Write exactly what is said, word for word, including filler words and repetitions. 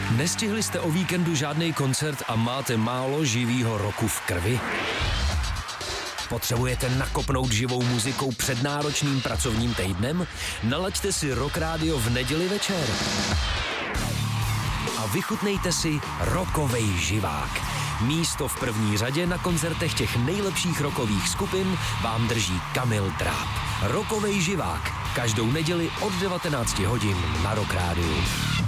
Nestihli jste o víkendu žádný koncert a máte málo živýho roku v krvi? Potřebujete nakopnout živou muzikou před náročným pracovním týdnem? Nalaďte si Rock Radio v neděli večer. A vychutnejte si rockovej živák. Místo v první řadě na koncertech těch nejlepších rockových skupin vám drží Kamil Dráp. Rockovej živák. Každou neděli od devatenácti hodin na Rock Radio.